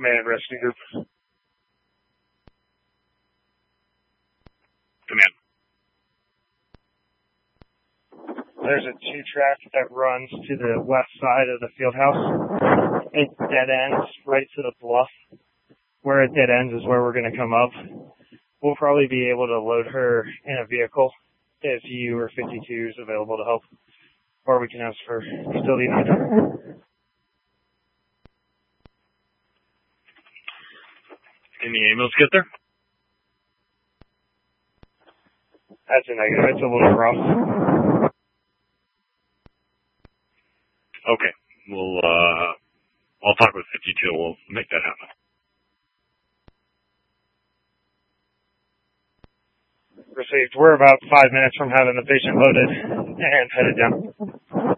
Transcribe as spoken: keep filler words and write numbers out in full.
Command Rescue Group. Command. There's a two-track that runs to the west side of the field house. It dead ends right to the bluff. Where it dead ends is where we're going to come up. We'll probably be able to load her in a vehicle if you or fifty-two is available to help. Or we can ask for facility manager. Can the ambulance get there? That's a negative. It's a little rough. Okay. We'll, uh, I'll talk with fifty-two. We'll make that happen. Received. We're about five minutes from having the patient loaded and headed down.